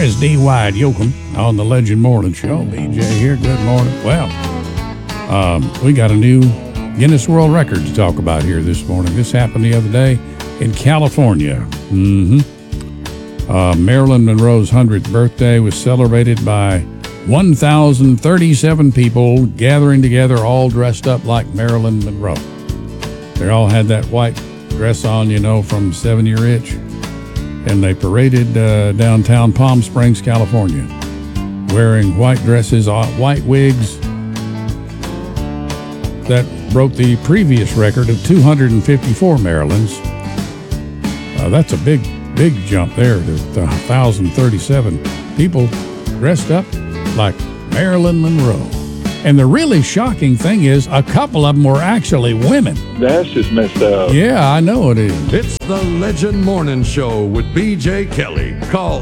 is D. Wyatt Yoakum on the Legend Morning Show. BJ here. Good morning. Well, we got a new Guinness World Record to talk about here this morning. This happened the other day in California. Marilyn Monroe's 100th birthday was celebrated by 1,037 people gathering together, all dressed up like Marilyn Monroe. They all had that white dress on, from 7 Year Itch. And they paraded downtown Palm Springs, California, wearing white dresses, white wigs. That broke the previous record of 254 Marilyns. That's a big jump there to 1,037 people dressed up like Marilyn Monroe. And the really shocking thing is a couple of them were actually women. That's just messed up. Yeah, I know it is. It's the Legend Morning Show with B.J. Kelly. Call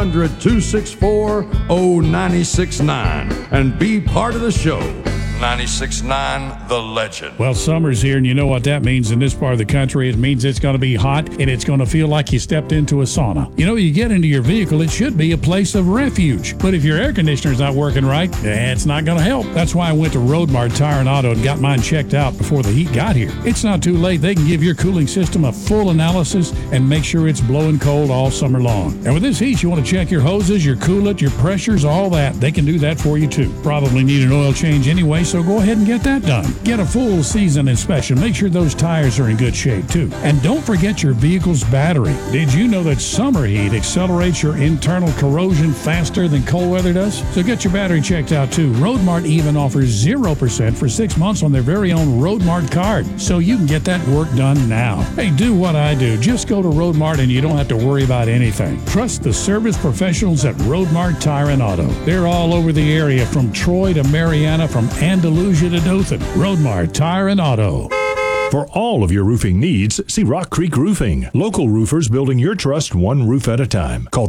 800-264-0969 and be part of the show. 96.9 The Legend. Well, summer's here, and you know what that means in this part of the country. It means it's going to be hot, and it's going to feel like you stepped into a sauna. You get into your vehicle, it should be a place of refuge. But if your air conditioner's not working right, it's not going to help. That's why I went to Roadmart Tire and Auto and got mine checked out before the heat got here. It's not too late. They can give your cooling system a full analysis and make sure it's blowing cold all summer long. And with this heat, you want to check your hoses, your coolant, your pressures, all that. They can do that for you, too. Probably need an oil change anyway, so go ahead and get that done. Get a full season inspection. Make sure those tires are in good shape, too. And don't forget your vehicle's battery. Did you know that summer heat accelerates your internal corrosion faster than cold weather does? So get your battery checked out, too. Roadmart even offers 0% for 6 months on their very own Roadmart card, so you can get that work done now. Hey, do what I do. Just go to Roadmart and you don't have to worry about anything. Trust the service professionals at Roadmart Tire and Auto. They're all over the area, from Troy to Mariana, from Andalusia to Dothan. Roadmart Tire and Auto. For all of your roofing needs, see Rock Creek Roofing. Local roofers building your trust one roof at a time. Call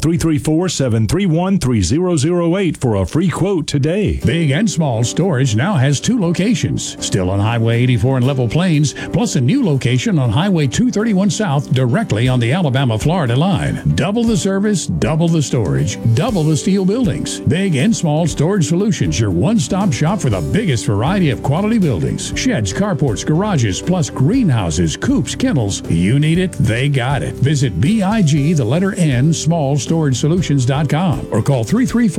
334-731-3008 for a free quote today. Big and Small Storage now has 2 locations. Still on Highway 84 in Level Plains, plus a new location on Highway 231 South, directly on the Alabama-Florida line. Double the service, double the storage, double the steel buildings. Big and Small Storage Solutions, your one-stop shop for the biggest variety of quality buildings. Sheds, carports, garages, plus greenhouses, coops, kennels. You need it, they got it. Visit BIG, the letter N, smallstoragesolutions.com or call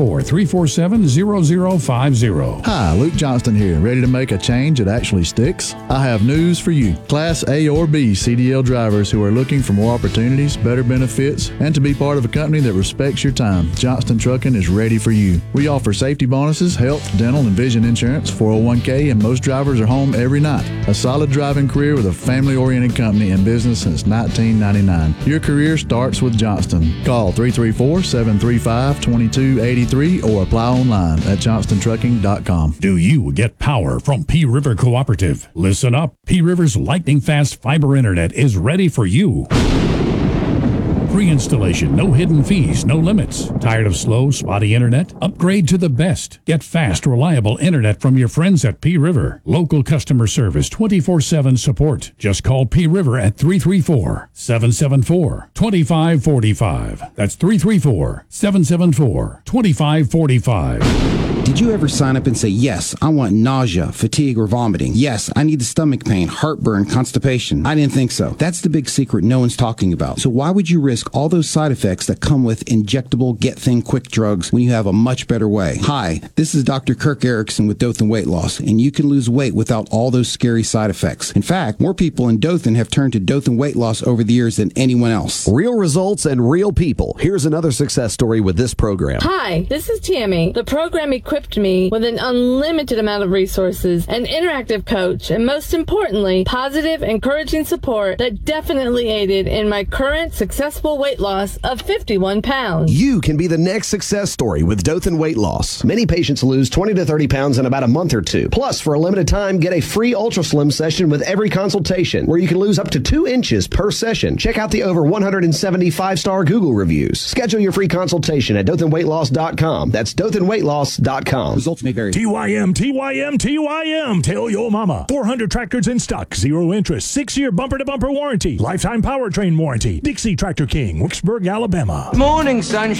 334-347-0050. Hi, Luke Johnston here. Ready to make a change that actually sticks? I have news for you. Class A or B CDL drivers who are looking for more opportunities, better benefits, and to be part of a company that respects your time. Johnston Trucking is ready for you. We offer safety bonuses, health, dental, and vision insurance, 401k, and most drivers are home every night. A solid driving career with a family-oriented company in business since 1999. Your career starts with Johnston. Call 334-735-2283 or apply online at johnstontrucking.com. Do you get power from P River Cooperative? Listen up. P River's lightning fast fiber internet is ready for you. Free installation, no hidden fees, no limits. Tired of slow, spotty internet? Upgrade to the best. Get fast, reliable internet from your friends at P River. Local customer service, 24/7 support. Just call P River at 334-774-2545. That's 334-774-2545. Did you ever sign up and say, yes, I want nausea, fatigue, or vomiting? Yes, I need the stomach pain, heartburn, constipation. I didn't think so. That's the big secret no one's talking about. So why would you risk all those side effects that come with injectable, get-thin-quick drugs when you have a much better way? Hi, this is Dr. Kirk Erickson with Dothan Weight Loss, and you can lose weight without all those scary side effects. In fact, more people in Dothan have turned to Dothan Weight Loss over the years than anyone else. Real results and real people. Here's another success story with this program. Hi, this is Tammy. The program equipped me with an unlimited amount of resources, an interactive coach, and most importantly, positive, encouraging support that definitely aided in my current successful weight loss of 51 pounds. You can be the next success story with Dothan Weight Loss. Many patients lose 20 to 30 pounds in about a month or two. Plus, for a limited time, get a free Ultra Slim session with every consultation, where you can lose up to 2 inches per session. Check out the over 170 5-star Google reviews. Schedule your free consultation at DothanWeightLoss.com. That's DothanWeightLoss.com. Results may vary. TYM. Tell your mama. 400 tractors in stock, 0 interest, 6-year bumper-to-bumper warranty, lifetime powertrain warranty. Dixie Tractor King, Wicksburg, Alabama. Morning, sunshine.